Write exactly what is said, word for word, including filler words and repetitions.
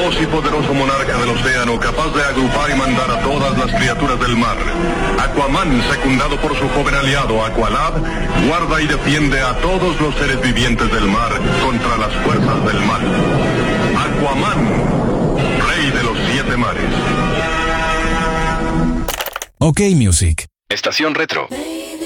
Veloz y poderoso monarca del océano, capaz de agrupar y mandar a todas las criaturas del mar. Aquaman, secundado por su joven aliado Aqualad, guarda y defiende a todos los seres vivientes del mar contra las fuerzas del mal. Aquaman, rey de los siete mares. OK Music. Estación Retro.